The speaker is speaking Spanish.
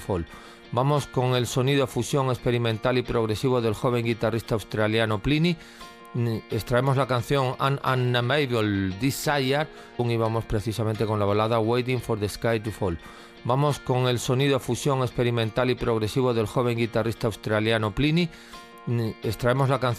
Fall. Vamos con el sonido fusión experimental y progresivo del joven guitarrista australiano Plini. Extraemos la canción An Unnameable Desire y vamos precisamente con la balada Waiting for the Sky to Fall. Vamos con el sonido fusión experimental y progresivo del joven guitarrista australiano Plini. Extraemos la canción